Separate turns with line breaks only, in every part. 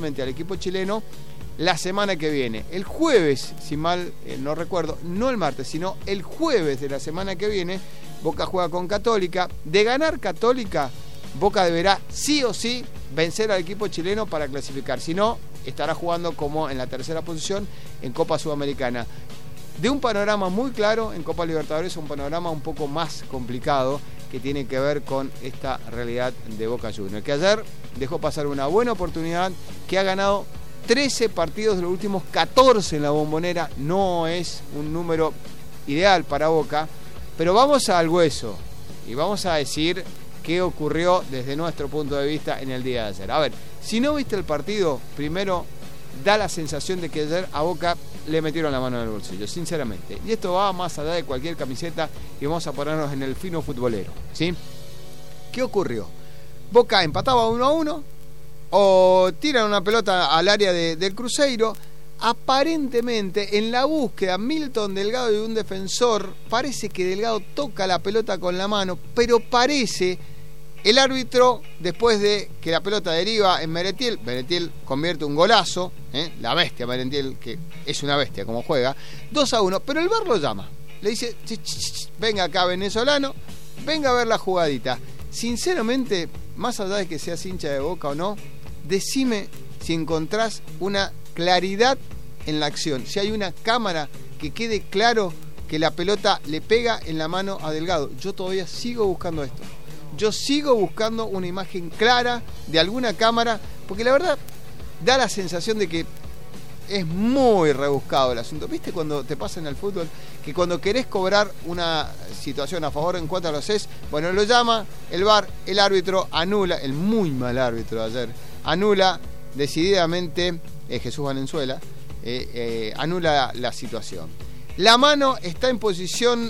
justamente al equipo chileno la semana que viene. El jueves, si mal no recuerdo, no el martes, sino el jueves de la semana que viene, Boca juega con Católica. De ganar Católica, Boca deberá sí o sí vencer al equipo chileno para clasificar. Si no, estará jugando como en la tercera posición en Copa Sudamericana. De un panorama muy claro en Copa Libertadores, un panorama un poco más complicado que tiene que ver con esta realidad de Boca Juniors, que ayer dejó pasar una buena oportunidad, que ha ganado 13 partidos de los últimos 14 en la Bombonera. No es un número ideal para Boca, pero vamos al hueso y vamos a decir qué ocurrió desde nuestro punto de vista en el día de ayer. A ver, si no viste el partido, primero da la sensación de que ayer a Boca le metieron la mano en el bolsillo, sinceramente. Y esto va más allá de cualquier camiseta y vamos a ponernos en el fino futbolero, ¿sí? ¿Qué ocurrió? Boca empataba 1-1 o tiran una pelota al área del Cruzeiro. Aparentemente, en la búsqueda, Milton Delgado y un defensor, parece que Delgado toca la pelota con la mano, pero parece... El árbitro, después de que la pelota deriva en Merentiel convierte un golazo, la bestia Merentiel, que es una bestia como juega, 2-1, pero el VAR lo llama. Le dice, venga acá venezolano, venga a ver la jugadita. Sinceramente, más allá de que seas hincha de Boca o no, decime si encontrás una claridad en la acción, si hay una cámara que quede claro que la pelota le pega en la mano a Delgado. Yo todavía sigo buscando esto. Yo sigo buscando una imagen clara de alguna cámara, porque la verdad da la sensación de que es muy rebuscado el asunto. ¿Viste cuando te pasa en el fútbol? Que cuando querés cobrar una situación a favor o en contra, lo haces, bueno, lo llama el VAR, el árbitro anula, el muy mal árbitro de ayer, anula decididamente, Jesús Valenzuela, anula la situación. La mano está en posición...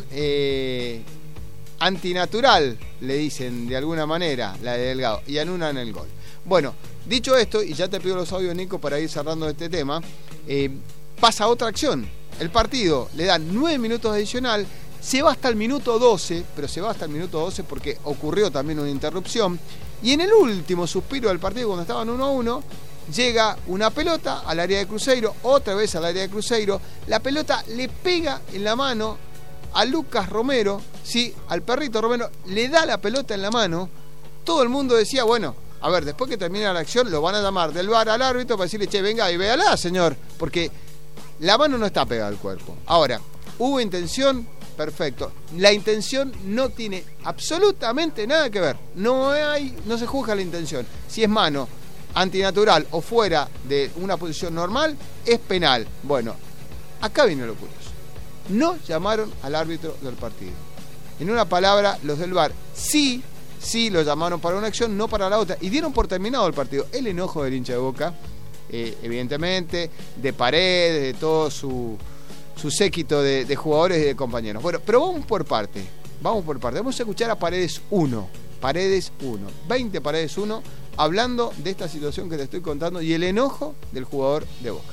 antinatural, le dicen de alguna manera, la de Delgado, y anulan el gol. Bueno, dicho esto, y ya te pido los audios, Nico, para ir cerrando este tema, pasa otra acción. El partido le dan 9 minutos adicional, se va hasta el minuto 12, pero se va hasta el minuto 12 porque ocurrió también una interrupción, y en el último suspiro del partido, cuando estaban 1-1, llega una pelota al área de Cruzeiro, otra vez al área de Cruzeiro, la pelota le pega en la mano a Lucas Romero, sí, al perrito Romero, le da la pelota en la mano. Todo el mundo decía, bueno, a ver, después que termine la acción, lo van a llamar del VAR al árbitro para decirle, che, venga y véala, señor, porque la mano no está pegada al cuerpo. Ahora, ¿hubo intención? Perfecto. La intención no tiene absolutamente nada que ver. No se juzga la intención. Si es mano antinatural o fuera de una posición normal, es penal. Bueno, acá viene lo curioso. No llamaron al árbitro del partido. En una palabra, los del VAR sí lo llamaron para una acción, no para la otra, y dieron por terminado el partido. El enojo del hincha de Boca, evidentemente, de Paredes, de todo su séquito de jugadores y de compañeros. Bueno, pero vamos por parte. Vamos a escuchar a Paredes 1, 20 Paredes 1, hablando de esta situación que te estoy contando y el enojo del jugador de Boca.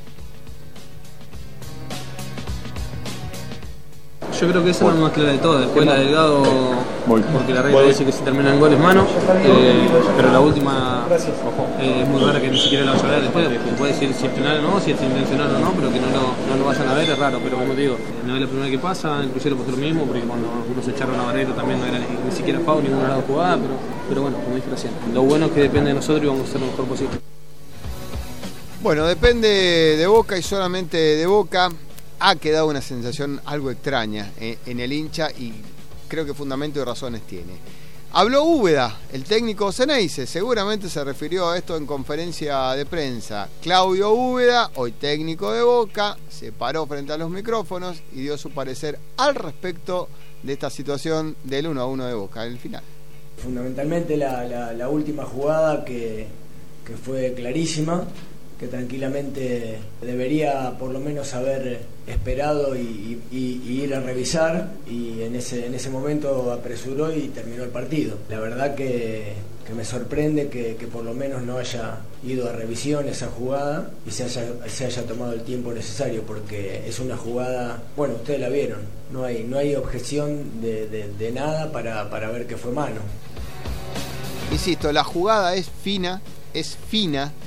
Yo creo que esa es la más clara de todas. Después la Delgado, porque la regla dice que si termina en gol es mano, pero la última es muy rara que ni siquiera la vayan a ver después. Puede decir si es penal o no, si es intencional o no, pero que no lo vayan a ver es raro. Pero como te digo, no es la primera que pasa, el Cruzeiro pasó lo mismo, porque cuando uno se echaron a Barreiro también no era ni siquiera foul, ninguna de las dos jugadas, pero bueno, como dije recién, lo bueno es que depende de nosotros y vamos a hacer lo mejor posible.
Bueno, depende de Boca y solamente de Boca. Ha quedado una sensación algo extraña en el hincha y creo que fundamento y razones tiene. Habló Úbeda, el técnico Ceneice, seguramente se refirió a esto en conferencia de prensa. Claudio Úbeda, hoy técnico de Boca, se paró frente a los micrófonos y dio su parecer al respecto de esta situación del 1-1 de Boca, el final.
Fundamentalmente la última jugada que fue clarísima, que tranquilamente debería por lo menos haber esperado y ir a revisar, y en ese momento apresuró y terminó el partido. La verdad que me sorprende que por lo menos no haya ido a revisión esa jugada y se haya tomado el tiempo necesario, porque es una jugada, bueno, ustedes la vieron, no hay objeción de nada para ver que fue mano.
Insisto, la jugada es fina,